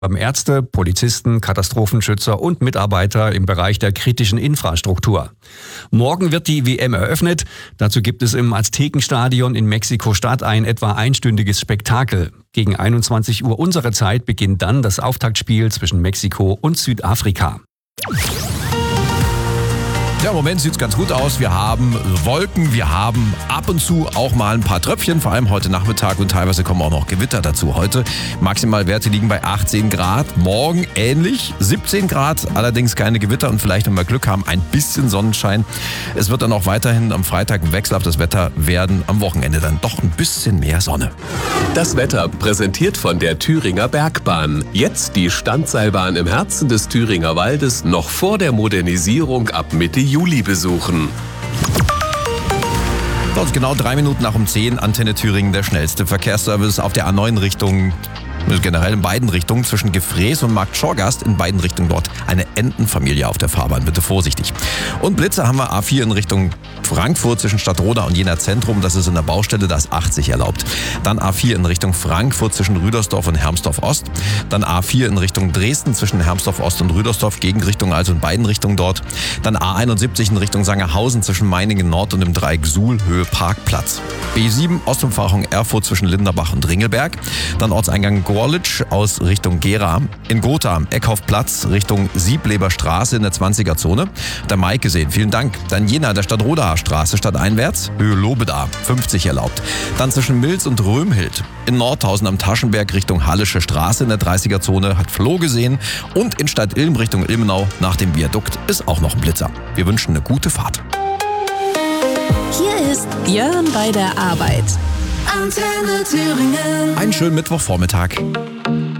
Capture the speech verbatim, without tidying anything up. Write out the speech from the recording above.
haben Ärzte, Polizisten, Katastrophenschützer und Mitarbeiter im Bereich der kritischen Infrastruktur. Morgen wird die W M eröffnet. Dazu gibt es im Aztekenstadion in Mexiko-Stadt ein etwa einstündiges Spektakel. Gegen einundzwanzig Uhr unserer Zeit beginnt dann das Auftaktspiel zwischen Mexiko und Südafrika. Ja, im Moment sieht es ganz gut aus. Wir haben Wolken, wir haben ab und zu auch mal ein paar Tröpfchen, vor allem heute Nachmittag, und teilweise kommen auch noch Gewitter dazu. Heute Maximalwerte liegen bei achtzehn Grad, morgen ähnlich, siebzehn Grad, allerdings keine Gewitter und vielleicht, wenn wir Glück haben, ein bisschen Sonnenschein. Es wird dann auch weiterhin am Freitag ein wechselhaftes Wetter werden, am Wochenende dann doch ein bisschen mehr Sonne. Das Wetter präsentiert von der Thüringer Bergbahn. Jetzt die Standseilbahn im Herzen des Thüringer Waldes noch vor der Modernisierung ab Mitte Juli besuchen. Dort genau drei Minuten nach um zehn, Antenne Thüringen, der schnellste Verkehrsservice auf der A neun Richtung, generell in beiden Richtungen, zwischen Gefrees und Markt Schorgast, in beiden Richtungen dort eine Entenfamilie auf der Fahrbahn, bitte vorsichtig. Und Blitze haben wir A vier in Richtung Frankfurt zwischen Stadtroda und Jena Zentrum, das ist in der Baustelle, da ist achtzig erlaubt. Dann A vier in Richtung Frankfurt zwischen Rüdersdorf und Hermsdorf Ost. Dann A vier in Richtung Dresden zwischen Hermsdorf Ost und Rüdersdorf, Gegenrichtung also in beiden Richtungen dort. Dann A einundsiebzig in Richtung Sangerhausen zwischen Meiningen Nord und dem Dreieck Suhl, Höhe Parkplatz. B sieben Ostumfahrung Erfurt zwischen Linderbach und Ringelberg. Dann Ortseingang Gorlitsch aus Richtung Gera. In Gotha Eckhofplatz Richtung Siebleber Straße in der zwanziger Zone. Der Mike gesehen, vielen Dank. Dann Jena, der Stadtrodaer Straße stadteinwärts, Höhe Lobeda, fünfzig erlaubt. Dann zwischen Milz und Römhild. In Nordhausen am Taschenberg Richtung Hallische Straße in der dreißiger Zone hat Flo gesehen. Und in Stadt-Ilm Richtung Ilmenau nach dem Viadukt ist auch noch ein Blitzer. Wir wünschen eine gute Fahrt. Hier ist Björn bei der Arbeit. Antenne Thüringen. Einen schönen Mittwochvormittag.